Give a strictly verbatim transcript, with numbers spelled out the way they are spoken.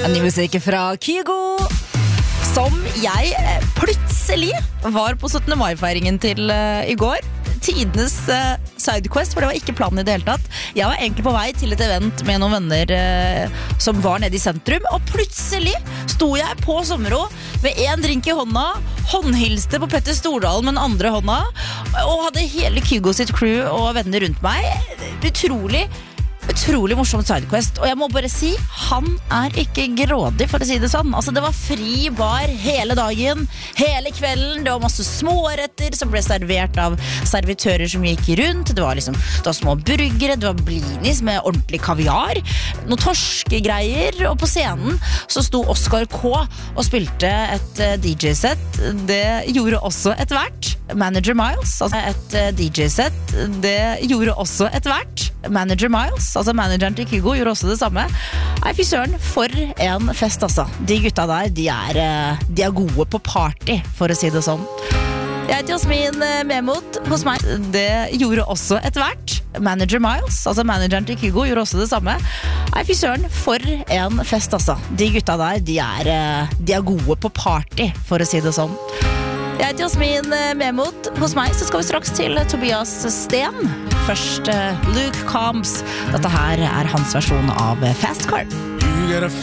Ny musikk fra Kygo, som jeg plutselig var på syttende mai-feiringen til uh, i går. Tidenes uh, sidequest, for det var ikke planen i det hele tatt. Jeg var egentlig på vei til et event med noen venner uh, som var nede i sentrum, og plutselig sto jeg på Sommero med en drink i hånda, håndhilste på Petter Stordalen med den andre hånda, og hadde hele Kygo sitt crew og venner rundt meg. Utrolig Utrolig morsom sidequest. Og jeg må bare si, han er ikke grådig, for å si det sånn. Altså, det var fri bar hele dagen, hele kvelden. Det var masse småretter som ble servert av servitører som gikk rundt. Det var liksom, det var små burgere, det var blinis med ordentlig kaviar, noen torskegreier, og på scenen så sto Oscar K og spilte et uh, D J-sett. Det gjorde også et hvert Manager Miles, altså et uh, D J-sett. Det gjorde også et hvert Manager Miles, altså manageren til Kygo, gjorde også det samme. Nei, fy søren, for en fest, altså. De gutta der, de er, de er gode på party, for å si det sånn. Jeg heter Jasmin Memot hos meg. Det gjorde også et hvert Manager Miles, altså manageren til Kygo, gjorde også det samme. Nei, fy søren, for en fest, altså. De gutta der, de er, de er gode på party, for å si det sånn. Jeg heter Jasmin Memot. Hos meg så skal vi straks til Tobias Sten. Først uh, Luke Combs. Dette her er hans versjon av Fast Car.